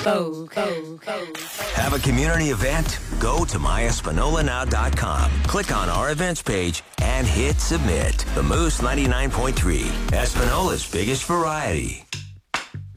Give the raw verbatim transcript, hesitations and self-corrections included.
Cove, Cove, Cove. Have a community event? Go to my espanola now dot com. Click on our events page and hit submit. The Moose ninety-nine point three, Espanola's biggest variety.